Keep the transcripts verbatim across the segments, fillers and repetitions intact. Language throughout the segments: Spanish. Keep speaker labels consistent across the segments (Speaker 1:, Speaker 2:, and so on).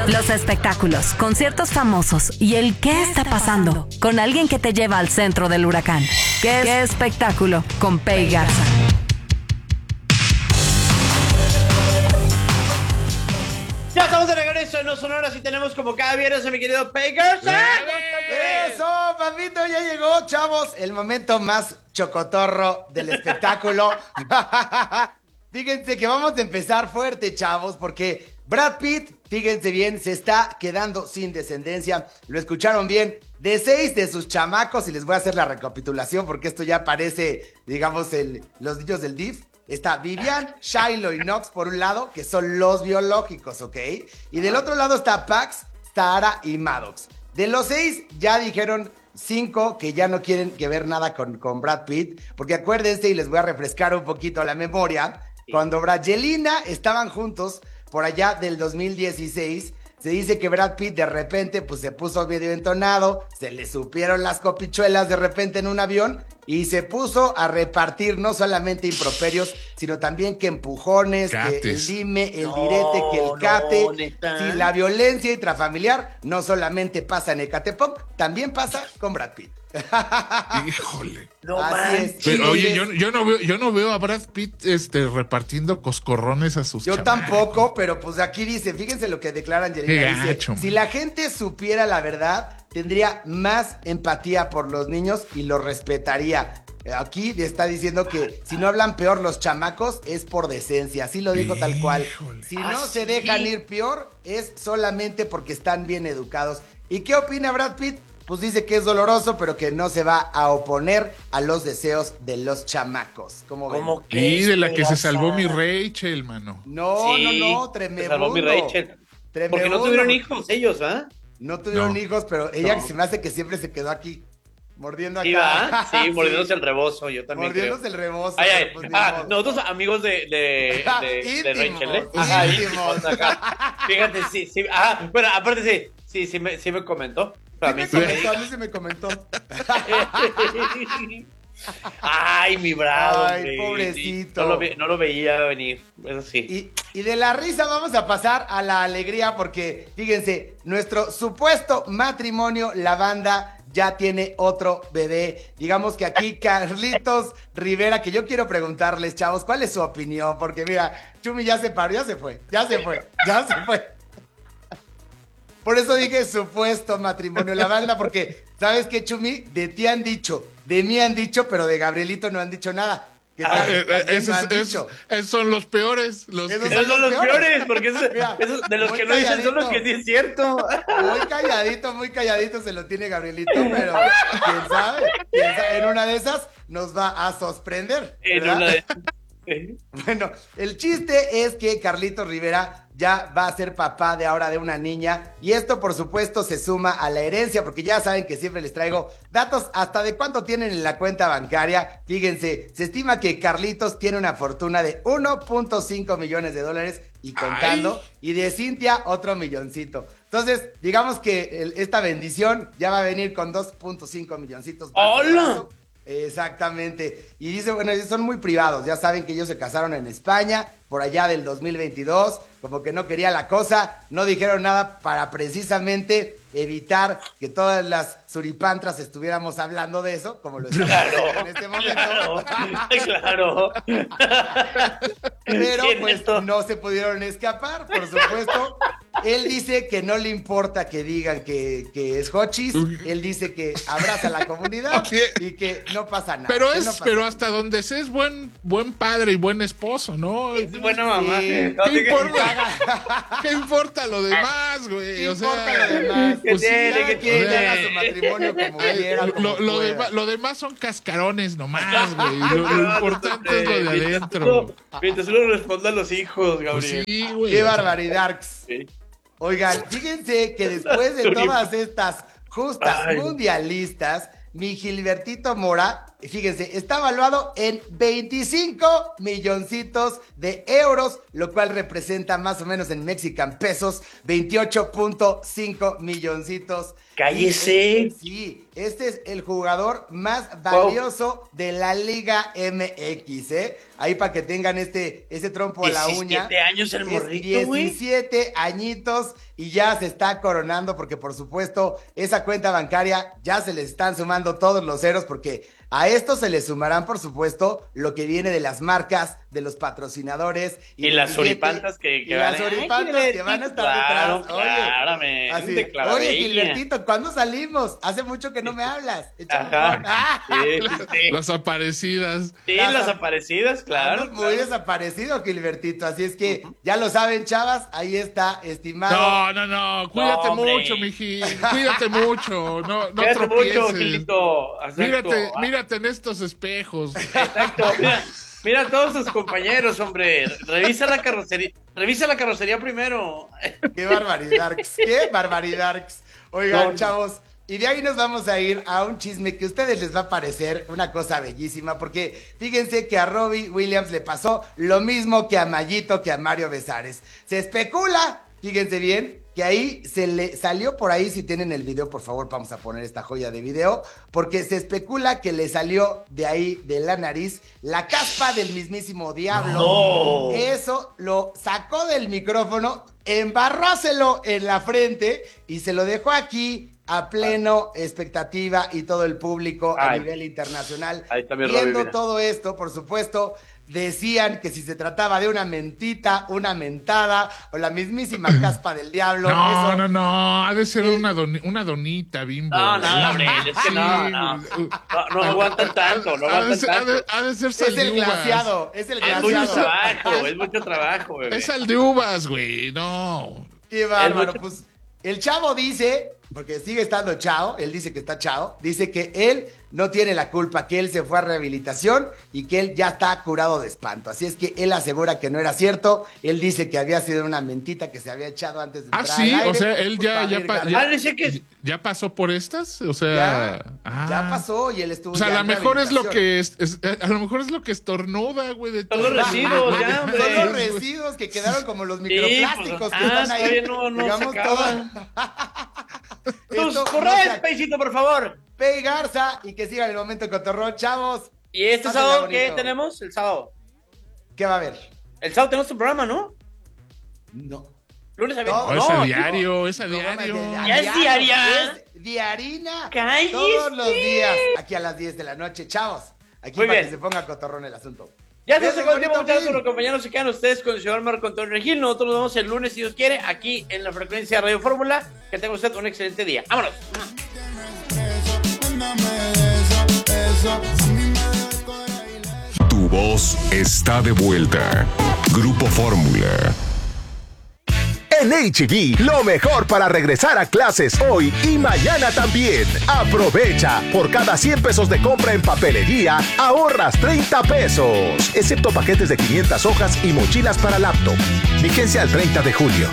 Speaker 1: Los espectáculos, conciertos famosos y el qué está pasando con alguien que te lleva al centro del huracán. ¿Qué, ¿Qué espectáculo? Con Pei Garza.
Speaker 2: Ya estamos de regreso en No Sonoras y tenemos como cada viernes a mi querido Pei Garza.
Speaker 3: Eso, papito, ya llegó, chavos. El momento más chocotorro del espectáculo. Fíjense que vamos a empezar fuerte, chavos, porque Brad Pitt, fíjense bien, se está quedando sin descendencia. Lo escucharon bien. De seis de sus chamacos, y les voy a hacer la recapitulación porque esto ya parece, digamos, el, los niños del D I F. Está Vivian, Shiloh y Knox por un lado, que son los biológicos, ¿ok? Y del otro lado está Pax, Tara y Maddox. De los seis, ya dijeron cinco que ya no quieren que ver nada con, con Brad Pitt, porque acuérdense, y les voy a refrescar un poquito la memoria, sí. Cuando Brangelina estaban juntos, por allá del dos mil dieciséis, se dice que Brad Pitt de repente pues se puso medio entonado, se le supieron las copichuelas de repente en un avión y se puso a repartir no solamente improperios, sino también que empujones, Cates. que el dime, el no, direte, que el cate. No, sí, la violencia intrafamiliar no solamente pasa en Ecatepec, también pasa con Brad Pitt.
Speaker 4: Híjole.
Speaker 3: No Así es.
Speaker 4: Pero oye, yo, yo no veo, yo no veo a Brad Pitt este, repartiendo coscorrones a sus
Speaker 3: Yo
Speaker 4: chamacos.
Speaker 3: tampoco, pero pues aquí dice, fíjense lo que declara Angelina. Dice, gacho, si la gente supiera la verdad, tendría más empatía por los niños y los respetaría. Aquí está diciendo que si no hablan peor los chamacos es por decencia. Así lo dijo tal cual. Si no ¿Ah, se sí? dejan ir peor es solamente porque están bien educados. ¿Y qué opina Brad Pitt? Pues dice que es doloroso, pero que no se va a oponer a los deseos de los chamacos. ¿Cómo ven? ¿Cómo
Speaker 4: que sí, de la que se salvó mi Rachel, mano.
Speaker 3: No, sí, no, no, tremendo. Se
Speaker 2: salvó mi Rachel. Tremebundo. Porque no tuvieron hijos ellos, ¿ah? ¿eh?
Speaker 3: No tuvieron no. hijos, pero ella no. se me hace que siempre se quedó aquí. Mordiendo acá.
Speaker 2: Sí, ¿va? Sí, mordiéndose sí. el rebozo, yo también
Speaker 3: Mordiéndose
Speaker 2: creo.
Speaker 3: el rebozo.
Speaker 2: Ay, ay. Pues, ah, nosotros amigos de, de, de, de Rachel, ¿eh? Ajá, íntimos. Acá. Fíjate, sí, sí. Ah, bueno, aparte sí, sí, sí me, sí me comentó.
Speaker 3: Sí me comentó, a mí sí me comentó.
Speaker 2: Ay, mi bravo.
Speaker 3: Ay, sí, pobrecito.
Speaker 2: No lo, ve, no lo veía venir, eso sí.
Speaker 3: Y, y de la risa vamos a pasar a la alegría porque, fíjense, nuestro supuesto matrimonio, la banda, ya tiene otro bebé. Digamos que aquí Carlitos Rivera, que yo quiero preguntarles, chavos, ¿cuál es su opinión? Porque mira, Chumi ya se paró, ya se fue, ya se fue, ya se fue. Por eso dije supuesto matrimonio, la banda, porque, ¿sabes qué, Chumi? De ti han dicho, de mí han dicho, pero de Gabrielito no han dicho nada.
Speaker 4: Ah, eh, eh, esos, no esos, esos son los peores. Los
Speaker 2: esos que... son, son los peores, peores porque esos, Mira, esos de los que no dicen son los que sí es cierto.
Speaker 3: Muy calladito, muy calladito se lo tiene Gabrielito, pero quién sabe, quién sabe, en una de esas nos va a sorprender. En una de... Bueno, el chiste es que Carlitos Rivera ya va a ser papá de ahora de una niña y esto por supuesto se suma a la herencia porque ya saben que siempre les traigo datos hasta de cuánto tienen en la cuenta bancaria. Fíjense, se estima que Carlitos tiene una fortuna de uno punto cinco millones de dólares y contando. Ay. Y de Cintia otro milloncito. Entonces, digamos que el, esta bendición ya va a venir con dos punto cinco milloncitos.
Speaker 2: ¡Hola!
Speaker 3: Exactamente. Y dice, bueno, ellos son muy privados. Ya saben que ellos se casaron en España por allá del dos mil veintidós. Como que no quería la cosa. No dijeron nada para precisamente evitar que todas las suripantras estuviéramos hablando de eso, como lo estamos
Speaker 2: claro,
Speaker 3: haciendo en este momento.
Speaker 2: Claro.
Speaker 3: Pero pues esto? no se pudieron escapar, por supuesto. Él dice que no le importa que digan que, que es Hochis. Él dice que abraza a la comunidad okay. y que no pasa nada.
Speaker 4: Pero es,
Speaker 3: no pasa
Speaker 4: pero
Speaker 3: nada.
Speaker 4: hasta donde sé es buen, buen padre y buen esposo, ¿no?
Speaker 2: Es buena mamá.
Speaker 4: Sí. ¿Qué, importa? ¿Qué importa lo demás, güey?
Speaker 3: ¿Qué
Speaker 4: o
Speaker 3: importa
Speaker 4: sea,
Speaker 3: lo demás?
Speaker 2: Pues sí,
Speaker 3: que
Speaker 2: que
Speaker 3: tiene,
Speaker 2: tiene.
Speaker 3: haga su matrimonio como quiera. Como
Speaker 4: lo, lo, de, lo demás son cascarones nomás, güey. Lo, lo importante es lo de adentro.
Speaker 2: Mientras uno responda a los hijos, Gabriel.
Speaker 4: Pues sí, güey.
Speaker 3: Qué barbaridad.
Speaker 2: Sí.
Speaker 3: Oigan, fíjense que después de todas estas justas
Speaker 2: Ay.
Speaker 3: mundialistas, mi Gilbertito Mora fíjense, está valuado en veinticinco milloncitos de euros, lo cual representa más o menos en Mexican pesos veintiocho punto cinco milloncitos.
Speaker 2: ¡Cállese!
Speaker 3: Sí, este es el jugador más valioso wow. de la Liga M X, ¿eh? Ahí para que tengan este, este trompo a la uña.
Speaker 2: diecisiete años el morrito, güey.
Speaker 3: diecisiete añitos y ya se está coronando porque, por supuesto, esa cuenta bancaria ya se les están sumando todos los ceros porque a esto se le sumarán, por supuesto, lo que viene de las marcas, de los patrocinadores.
Speaker 2: Y, y las oripantas que, que
Speaker 3: y
Speaker 2: van
Speaker 3: las oripantas Ay, que van a estar
Speaker 2: claro,
Speaker 3: detrás. Oye,
Speaker 2: claramente,
Speaker 3: así, oye, Gilbertito, ¿cuándo salimos? Hace mucho que no me hablas.
Speaker 2: Ajá. Sí, sí, sí.
Speaker 4: Las aparecidas.
Speaker 2: Sí, las, las aparecidas, claro.
Speaker 3: Muy claro. desaparecido, Gilbertito. Así es que, uh-huh. ya lo saben, chavas, ahí está, estimado.
Speaker 4: No, no, no, cuídate no, mucho, miji. Cuídate mucho. No, no
Speaker 2: cuídate
Speaker 4: tropieces.
Speaker 2: mucho, Gilito.
Speaker 4: Mírate, mírate en estos espejos.
Speaker 2: Exacto, mira. Mira a todos tus compañeros, hombre. Revisa la carrocería. Revisa la carrocería primero.
Speaker 3: Qué barbaridad. Qué barbaridad. Oigan, no, chavos. Y de ahí nos vamos a ir a un chisme que a ustedes les va a parecer una cosa bellísima, porque fíjense que a Robbie Williams le pasó lo mismo que a Mayito, que a Mario Besares. Se especula, fíjense bien, que ahí se le salió por ahí, si tienen el video, por favor, vamos a poner esta joya de video, porque se especula que le salió de ahí, de la nariz, la caspa del mismísimo diablo.
Speaker 2: No.
Speaker 3: Eso lo sacó del micrófono, embarróselo en la frente y se lo dejó aquí a pleno expectativa y todo el público Ay. a nivel internacional.
Speaker 2: Ahí también
Speaker 3: viendo
Speaker 2: Robbie,
Speaker 3: todo esto, por supuesto. Decían que si se trataba de una mentita, una mentada o la mismísima caspa del diablo.
Speaker 4: No,
Speaker 3: eso...
Speaker 4: no, no, ha de ser eh... una, don, una donita, Bimbo.
Speaker 2: No, no, hombre, es que sí. no, no, no, no aguantan tanto, no aguantan tanto.
Speaker 4: Ha de, ha de ser sal
Speaker 3: es
Speaker 4: de
Speaker 3: el
Speaker 4: uvas.
Speaker 3: glaciado, es el glaciado.
Speaker 2: Es mucho trabajo, es mucho trabajo, bebé.
Speaker 4: Es sal de uvas, güey, no.
Speaker 3: Qué bárbaro, mucho... pues el chavo dice, porque sigue estando chao, él dice que está chao, dice que él no tiene la culpa, que él se fue a rehabilitación y que él ya está curado de espanto. Así es que él asegura que no era cierto. Él dice que había sido una mentita que se había echado antes de
Speaker 4: ah,
Speaker 3: entrar
Speaker 4: sí,
Speaker 3: al aire.
Speaker 4: O sea, él ya, ya, pa, ya,
Speaker 2: ah, dice que...
Speaker 4: ya pasó por estas, o sea...
Speaker 3: Ya,
Speaker 4: ah.
Speaker 3: ya pasó y él estuvo...
Speaker 4: O sea, a lo mejor es lo que es, es, a lo mejor es lo que estornuda, güey. De
Speaker 2: Son los residuos, ya, hombre.
Speaker 3: Son los residuos que quedaron como los microplásticos sí, pues, que
Speaker 2: ah,
Speaker 3: están ahí.
Speaker 2: No, no
Speaker 3: digamos
Speaker 2: todo. Tus correos, Peisito, por favor.
Speaker 3: Pei Garza y que sigan el momento cotorrón, chavos.
Speaker 2: ¿Y este Pásenla sábado bonito. Qué tenemos? El sábado.
Speaker 3: ¿Qué va a haber?
Speaker 2: El sábado tenemos un programa, ¿no?
Speaker 3: No.
Speaker 2: Lunes a viernes.
Speaker 4: No,
Speaker 2: no,
Speaker 4: es a diario, es a diario.
Speaker 2: ¿Ya es diaria?
Speaker 3: Es diarina.
Speaker 2: ¡Cállate!
Speaker 3: Todos los días, aquí a las diez de la noche, chavos. Aquí
Speaker 2: Muy
Speaker 3: para
Speaker 2: bien.
Speaker 3: que se ponga cotorrón el asunto.
Speaker 2: Ya se acabó el tiempo, muchas gracias por acompañarnos. Se quedan ustedes con el señor Marco Antonio Regil. Nosotros nos vemos el lunes, si Dios quiere, aquí en la frecuencia de Radio Fórmula. Que tenga usted un excelente día. ¡Vámonos!
Speaker 5: Tu voz está de vuelta. Grupo Fórmula.
Speaker 6: En H E B, lo mejor para regresar a clases hoy y mañana también. Aprovecha, por cada cien pesos de compra en papelería, ahorras treinta pesos. Excepto paquetes de quinientas hojas y mochilas para laptop. Vigencia al treinta de julio.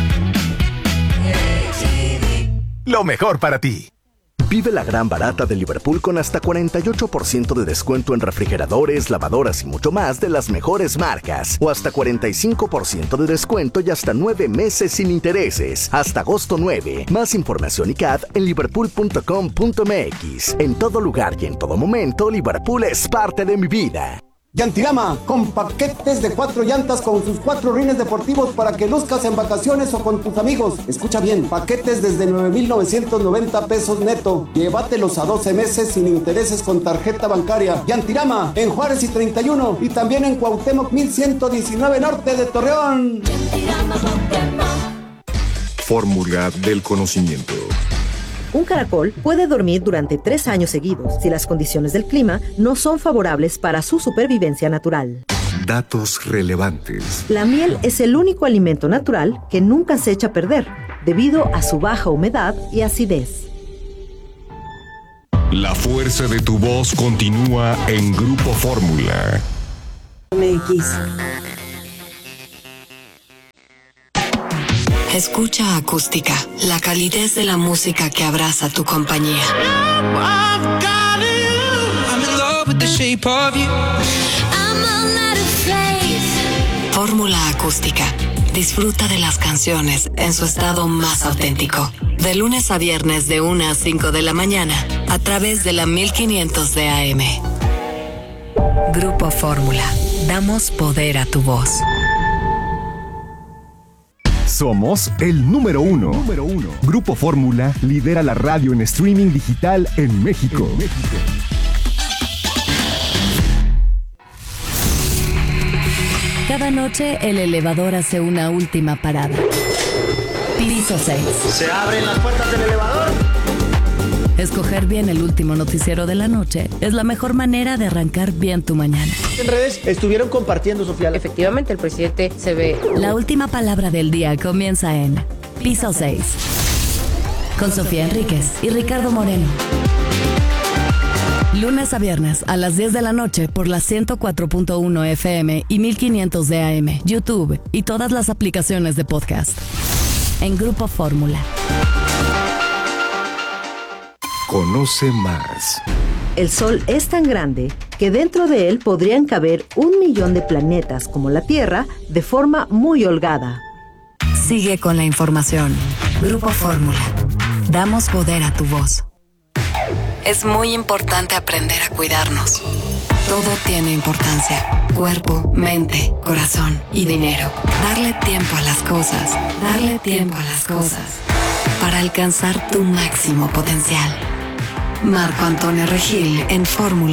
Speaker 6: Lo mejor para ti.
Speaker 7: Vive la gran barata de Liverpool con hasta cuarenta y ocho por ciento de descuento en refrigeradores, lavadoras y mucho más de las mejores marcas. O hasta cuarenta y cinco por ciento de descuento y hasta nueve meses sin intereses. Hasta agosto nueve. Más información y C A D en liverpool punto com punto m x. En todo lugar y en todo momento, Liverpool es parte de mi vida.
Speaker 8: Yantirama, con paquetes de cuatro llantas con sus cuatro rines deportivos para que luzcas en vacaciones o con tus amigos. Escucha bien, paquetes desde nueve mil novecientos noventa pesos neto. Llévatelos a doce meses sin intereses con tarjeta bancaria. Yantirama, en Juárez y treinta y uno y también en Cuauhtémoc mil ciento diecinueve Norte de Torreón.
Speaker 5: Fórmula del conocimiento.
Speaker 9: Un caracol puede dormir durante tres años seguidos si las condiciones del clima no son favorables para su supervivencia natural.
Speaker 5: Datos relevantes.
Speaker 9: La miel es el único alimento natural que nunca se echa a perder, debido a su baja humedad y acidez.
Speaker 5: La fuerza de tu voz continúa en Grupo Fórmula.
Speaker 9: M X.
Speaker 1: Escucha Acústica, la calidez de la música que abraza tu compañía.
Speaker 10: the shape of you. I'm all out of faith.
Speaker 1: Fórmula Acústica. Disfruta de las canciones en su estado más auténtico. De lunes a viernes de una a cinco de la mañana a través de la mil quinientos de A M. Grupo Fórmula. Damos poder a tu voz.
Speaker 5: Somos el número uno. Número uno. Grupo Fórmula lidera la radio en streaming digital en México. En México.
Speaker 1: Cada noche el elevador hace una última parada. Piso seis.
Speaker 8: Se abren las puertas del elevador.
Speaker 1: Escoger bien el último noticiero de la noche es la mejor manera de arrancar bien tu mañana.
Speaker 8: En redes estuvieron compartiendo, Sofía.
Speaker 11: Efectivamente, el presidente se ve.
Speaker 1: La última palabra del día comienza en Piso seis. Con Sofía Enríquez y Ricardo Moreno. Lunes a viernes a las diez de la noche por la ciento cuatro punto uno F M y mil quinientos de A M, YouTube y todas las aplicaciones de podcast. En Grupo Fórmula.
Speaker 5: Conoce más.
Speaker 9: El Sol es tan grande que dentro de él podrían caber un millón de planetas como la Tierra de forma muy holgada.
Speaker 1: Sigue con la información. Grupo Fórmula. Damos poder a tu voz. Es muy importante aprender a cuidarnos. Todo tiene importancia. Cuerpo, mente, corazón y dinero. Darle tiempo a las cosas. Darle tiempo a las cosas. Para alcanzar tu máximo potencial. Marco Antonio Regil en Fórmula.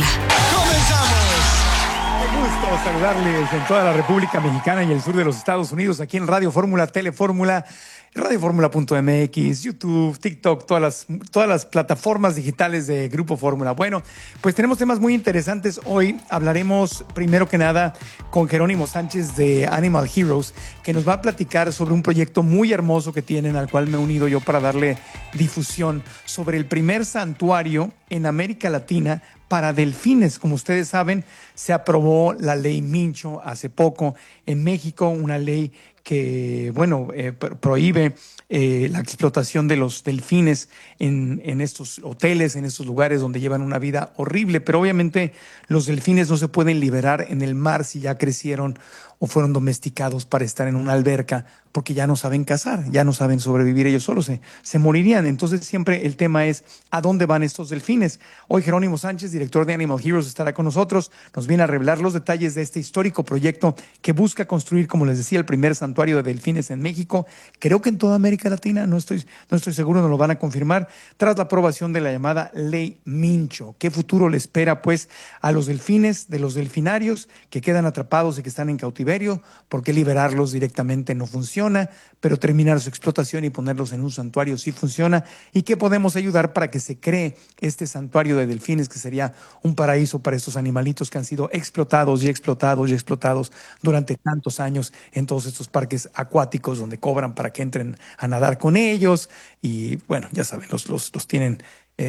Speaker 12: ¡Comenzamos! Qué gusto saludarles en toda la República Mexicana y el sur de los Estados Unidos, aquí en Radio Fórmula, Telefórmula, radio fórmula punto m x, YouTube, TikTok, todas las, todas las plataformas digitales de Grupo Fórmula. Bueno, pues tenemos temas muy interesantes. Hoy hablaremos primero que nada con Jerónimo Sánchez de Animal Heroes, que nos va a platicar sobre un proyecto muy hermoso que tienen, al cual me he unido yo para darle difusión, sobre el primer santuario en América Latina para delfines. Como ustedes saben, se aprobó la ley Mincho hace poco en México, una ley que, bueno, eh, prohíbe eh, la explotación de los delfines en, en estos hoteles, en estos lugares donde llevan una vida horrible. Pero obviamente los delfines no se pueden liberar en el mar si ya crecieron o fueron domesticados para estar en una alberca, porque ya no saben cazar, ya no saben sobrevivir ellos solos, se, se morirían. Entonces siempre el tema es, ¿a dónde van estos delfines? Hoy Jerónimo Sánchez, director de Animal Heroes, estará con nosotros, nos viene a revelar los detalles de este histórico proyecto que busca construir, como les decía, el primer santuario de delfines en México, creo que en toda América Latina, no estoy, no estoy seguro, nos lo van a confirmar, tras la aprobación de la llamada Ley Mincho. ¿Qué futuro le espera, pues, a los delfines, de los delfinarios que quedan atrapados y que están en cautiverio? ¿Por qué liberarlos directamente no funciona? Pero terminar su explotación y ponerlos en un santuario sí funciona. ¿Y qué podemos ayudar para que se cree este santuario de delfines, que sería un paraíso para estos animalitos que han sido explotados y explotados y explotados durante tantos años en todos estos parques acuáticos donde cobran para que entren a nadar con ellos? Y bueno, ya saben, los, los, los tienen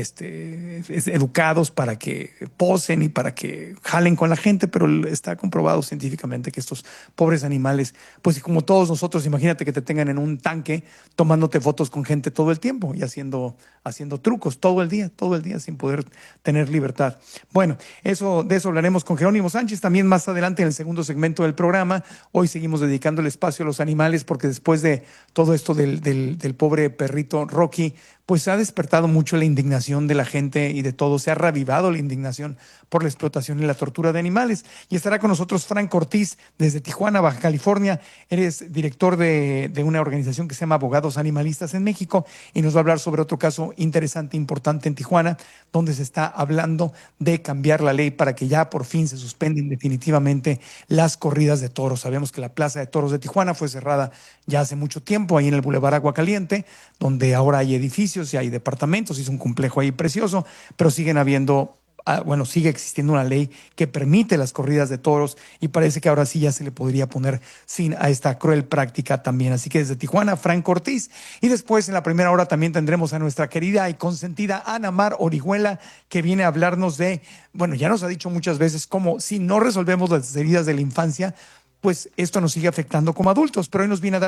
Speaker 12: Este, educados para que posen y para que jalen con la gente, pero está comprobado científicamente que estos pobres animales, pues como todos nosotros, imagínate que te tengan en un tanque tomándote fotos con gente todo el tiempo y haciendo, haciendo trucos todo el día, todo el día sin poder tener libertad. Bueno, eso, de eso hablaremos con Jerónimo Sánchez también más adelante en el segundo segmento del programa. Hoy seguimos dedicando el espacio a los animales porque después de todo esto del, del, del pobre perrito Rocky, pues ha despertado mucho la indignación de la gente y de todos. Se ha revivado la indignación por la explotación y la tortura de animales. Y estará con nosotros Frank Ortiz desde Tijuana, Baja California. Eres director de, de una organización que se llama Abogados Animalistas en México y nos va a hablar sobre otro caso interesante, importante en Tijuana, donde se está hablando de cambiar la ley para que ya por fin se suspenden definitivamente las corridas de toros. Sabemos que la Plaza de Toros de Tijuana fue cerrada ya hace mucho tiempo, ahí en el Boulevard Agua Caliente, donde ahora hay edificios y hay departamentos, y es un complejo ahí precioso, pero siguen habiendo, bueno, sigue existiendo una ley que permite las corridas de toros y parece que ahora sí ya se le podría poner fin a esta cruel práctica también. Así que desde Tijuana, Frank Ortiz. Y después en la primera hora también tendremos a nuestra querida y consentida Ana Mar Orihuela, que viene a hablarnos de, bueno, ya nos ha dicho muchas veces cómo si no resolvemos las heridas de la infancia, pues esto nos sigue afectando como adultos, pero hoy nos viene a dar